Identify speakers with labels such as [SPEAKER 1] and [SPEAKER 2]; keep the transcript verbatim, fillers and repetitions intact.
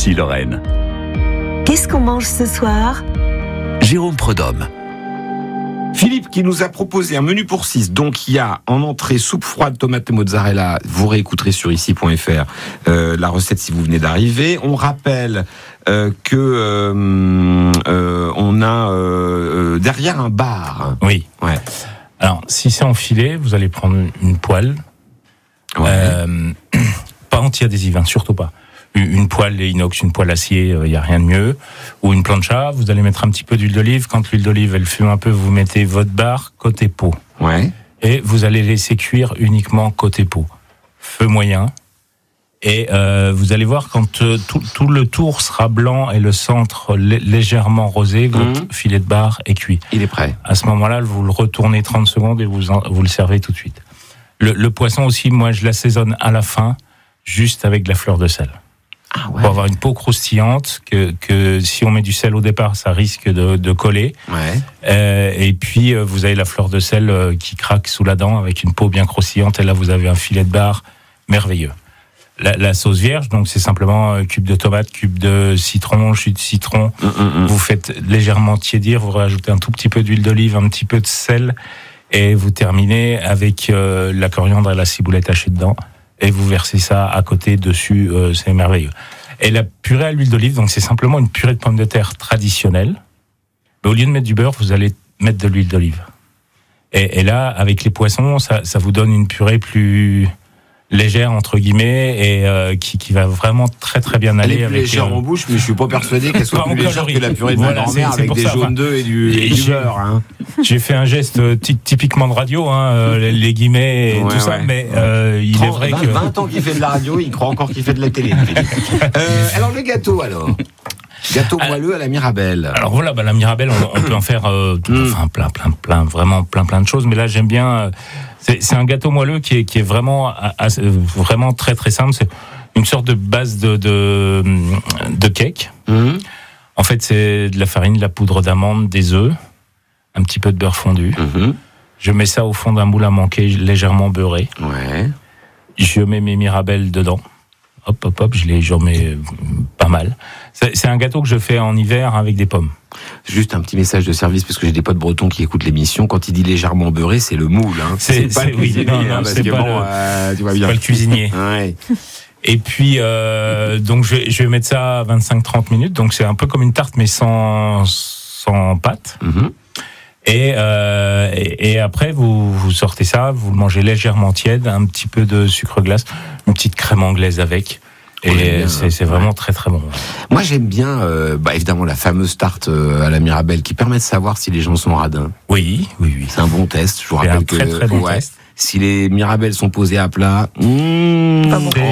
[SPEAKER 1] Merci Lorraine.
[SPEAKER 2] Qu'est-ce qu'on mange ce soir ?
[SPEAKER 1] Jérôme Prudhomme.
[SPEAKER 3] Philippe qui nous a proposé un menu pour six. Donc il y a en entrée soupe froide, tomate et mozzarella. Vous réécouterez sur ici point f r euh, la recette si vous venez d'arriver. On rappelle euh, que euh, euh, on a euh, derrière un bar.
[SPEAKER 4] Oui.
[SPEAKER 3] Ouais.
[SPEAKER 4] Alors, si c'est en filet, vous allez prendre une poêle.
[SPEAKER 3] Ouais.
[SPEAKER 4] Euh, pas anti-adhésive, hein, surtout pas. Une poêle inox, une poêle acier, il euh, n'y a rien de mieux. Ou une plancha, vous allez mettre un petit peu d'huile d'olive. Quand l'huile d'olive, elle fume un peu, vous mettez votre bar côté peau.
[SPEAKER 3] Ouais.
[SPEAKER 4] Et vous allez laisser cuire uniquement côté peau. Feu moyen. Et euh, vous allez voir, quand euh, tout, tout le tour sera blanc et le centre lé- légèrement rosé, votre
[SPEAKER 3] Mmh.
[SPEAKER 4] filet de bar est cuit.
[SPEAKER 3] Il est prêt.
[SPEAKER 4] À ce moment-là, vous le retournez trente secondes et vous, en, vous le servez tout de suite. Le, le poisson aussi, moi, je l'assaisonne à la fin, juste avec de la fleur de sel.
[SPEAKER 3] Ah ouais.
[SPEAKER 4] Pour avoir une peau croustillante, que, que si on met du sel au départ, ça risque de, de coller.
[SPEAKER 3] Ouais.
[SPEAKER 4] Euh, et puis, euh, vous avez la fleur de sel euh, qui craque sous la dent avec une peau bien croustillante. Et là, vous avez un filet de bar merveilleux. La, la sauce vierge, donc c'est simplement un cube de tomate, cube de citron, jus de citron.
[SPEAKER 3] Mmh, mmh, mmh.
[SPEAKER 4] Vous faites légèrement tiédir, vous rajoutez un tout petit peu d'huile d'olive, un petit peu de sel, et vous terminez avec euh, la coriandre et la ciboulette hachée dedans, et vous versez ça à côté, dessus, euh, c'est merveilleux. Et la purée à l'huile d'olive, donc c'est simplement une purée de pommes de terre traditionnelle, mais au lieu de mettre du beurre, vous allez mettre de l'huile d'olive. Et, et là, avec les poissons, ça, ça vous donne une purée plus légère entre guillemets et euh, qui, qui va vraiment très très bien
[SPEAKER 3] Elle
[SPEAKER 4] aller
[SPEAKER 3] est plus
[SPEAKER 4] avec
[SPEAKER 3] légère
[SPEAKER 4] euh,
[SPEAKER 3] en bouche, mais je suis pas persuadé qu'elle soit
[SPEAKER 4] pas
[SPEAKER 3] plus
[SPEAKER 4] en
[SPEAKER 3] légère
[SPEAKER 4] calories.
[SPEAKER 3] que la purée de
[SPEAKER 4] Voilà,
[SPEAKER 3] ma grand-mère
[SPEAKER 4] c'est- c'est
[SPEAKER 3] avec
[SPEAKER 4] pour
[SPEAKER 3] des
[SPEAKER 4] ça,
[SPEAKER 3] jaunes
[SPEAKER 4] enfin,
[SPEAKER 3] d'œufs et du, et
[SPEAKER 4] et
[SPEAKER 3] du
[SPEAKER 4] j'ai-
[SPEAKER 3] beurre. Hein.
[SPEAKER 4] j'ai fait un geste ty- typiquement de radio, hein, euh, les, les guillemets et
[SPEAKER 3] Ouais,
[SPEAKER 4] tout ça,
[SPEAKER 3] ouais.
[SPEAKER 4] mais euh, il est
[SPEAKER 3] trente,
[SPEAKER 4] vrai
[SPEAKER 3] vingt,
[SPEAKER 4] que
[SPEAKER 3] vingt ans qu'il fait de la radio, il croit encore qu'il fait de la télé. euh, alors le gâteau alors Gâteau moelleux à la Mirabelle.
[SPEAKER 4] alors voilà, bah, la Mirabelle, on, on peut en faire euh, tout,
[SPEAKER 3] Mm.
[SPEAKER 4] enfin plein, plein, plein, vraiment plein, plein de choses. Mais là, j'aime bien. euh, C'est, c'est un gâteau moelleux qui est, qui est vraiment, à- à- vraiment très, très simple. C'est une sorte de base de de, de cake.
[SPEAKER 3] Mmh.
[SPEAKER 4] En fait, c'est de la farine, de la poudre d'amande, des œufs, un petit peu de beurre fondu.
[SPEAKER 3] Mmh.
[SPEAKER 4] Je mets ça au fond d'un moule à manquer légèrement beurré.
[SPEAKER 3] Ouais.
[SPEAKER 4] Je mets mes Mirabelles dedans. Hop, hop, hop, je les je mets pas mal. C'est, c'est un gâteau que je fais en hiver avec des pommes.
[SPEAKER 3] Juste un petit message de service parce que j'ai des potes bretons qui écoutent l'émission. Quand il dit légèrement beurré, c'est le moule. Hein.
[SPEAKER 4] C'est-
[SPEAKER 3] pas
[SPEAKER 4] c'est-
[SPEAKER 3] le
[SPEAKER 4] oui,
[SPEAKER 3] cuisinier,
[SPEAKER 4] non, non,
[SPEAKER 3] hein, parce
[SPEAKER 4] c'est
[SPEAKER 3] que
[SPEAKER 4] pas
[SPEAKER 3] bon,
[SPEAKER 4] le-
[SPEAKER 3] euh, tu vois
[SPEAKER 4] C'est
[SPEAKER 3] bien.
[SPEAKER 4] pas le cuisinier.
[SPEAKER 3] Ouais.
[SPEAKER 4] Et puis, euh, donc, je vais, je vais mettre ça à vingt-cinq à trente minutes. Donc, c'est un peu comme une tarte, mais sans, sans pâte.
[SPEAKER 3] Mmh.
[SPEAKER 4] Et, euh, et, et après, vous, vous sortez ça, vous le mangez légèrement tiède, un petit peu de sucre glace, une petite crème anglaise avec. Et
[SPEAKER 3] Ouais, bien,
[SPEAKER 4] c'est, c'est vraiment très très bon.
[SPEAKER 3] Moi j'aime bien, euh, bah, évidemment, la fameuse tarte euh, à la Mirabelle qui permet de savoir si les gens sont radins.
[SPEAKER 4] Oui, oui, oui.
[SPEAKER 3] C'est un bon test. Je vous
[SPEAKER 4] C'est
[SPEAKER 3] rappelle
[SPEAKER 4] un très,
[SPEAKER 3] que
[SPEAKER 4] très bon
[SPEAKER 3] ouais,
[SPEAKER 4] test.
[SPEAKER 3] si les Mirabelles sont posées à plat, mmh,
[SPEAKER 2] Pas bon.